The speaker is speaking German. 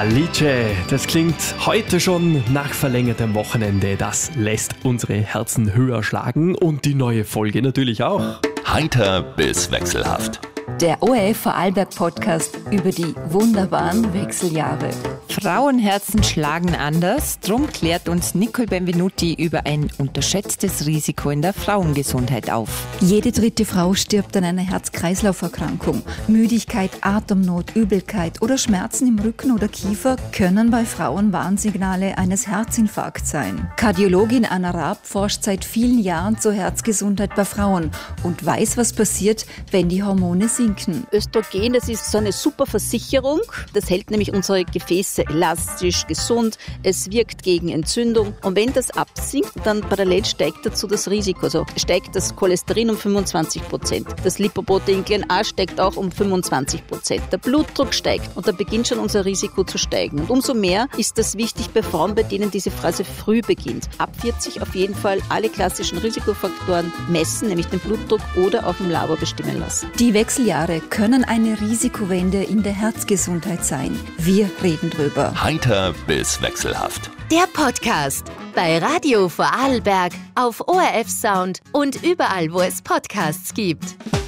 Alice, das klingt heute schon nach verlängertem Wochenende. Das lässt unsere Herzen höher schlagen und die neue Folge natürlich auch. Heiter bis wechselhaft. Der ORF Vorarlberg Podcast über die wunderbaren Wechseljahre. Frauenherzen schlagen anders, drum klärt uns Nicole Benvenuti über ein unterschätztes Risiko in der Frauengesundheit auf. Jede dritte Frau stirbt an einer Herz-Kreislauf-Erkrankung. Müdigkeit, Atemnot, Übelkeit oder Schmerzen im Rücken oder Kiefer können bei Frauen Warnsignale eines Herzinfarkts sein. Kardiologin Anna Raab forscht seit vielen Jahren zur Herzgesundheit bei Frauen und weiß, was passiert, wenn die Hormone sinken. Östrogen, das ist so eine super Versicherung. Das hält nämlich unsere Gefäße elastisch, gesund. Es wirkt gegen Entzündung. Und wenn das absinkt, dann parallel steigt dazu das Risiko. Also steigt das Cholesterin um 25%. Das Lipoprotein A steigt auch um 25%. Der Blutdruck steigt und da beginnt schon unser Risiko zu steigen. Und umso mehr ist das wichtig bei Frauen, bei denen diese Phase früh beginnt. Ab 40 auf jeden Fall alle klassischen Risikofaktoren messen, nämlich den Blutdruck oder auch im Labor bestimmen lassen. Die Wechseljahre können eine Risikowende in der Herzgesundheit sein. Wir reden drüber. Heiter bis wechselhaft. Der Podcast bei Radio Vorarlberg auf ORF Sound und überall, wo es Podcasts gibt.